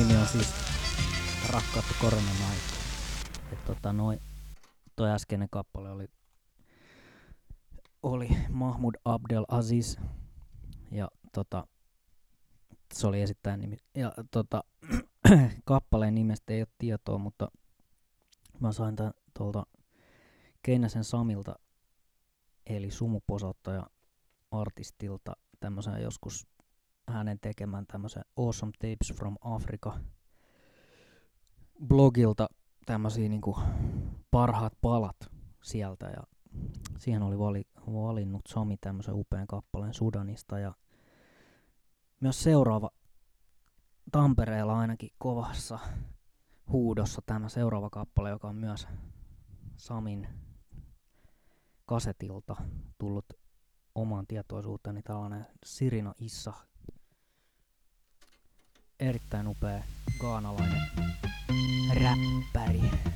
nimi on siis Rakkautta koronan aika. Toi äskeinen kappale oli Mahmoud Abdel Aziz ja se oli esittäjän nimi. Ja kappaleen nimestä ei ole tietoa, mutta mä sain tän tuolta Keinäsen Samilta eli sumuposottaja artistilta tämmösen joskus hänen tekemän tämmösen Awesome Tapes from Africa blogilta tämmösiä niinku parhaat palat sieltä ja siihen oli valinnut Sami tämmösen upean kappaleen Sudanista ja myös seuraava Tampereella ainakin kovassa huudossa tämä seuraava kappale, joka on myös Samin kasetilta tullut omaan tietoisuuteeni, tällainen Sirina Issa. Erittäin upea ghanalainen räppäri.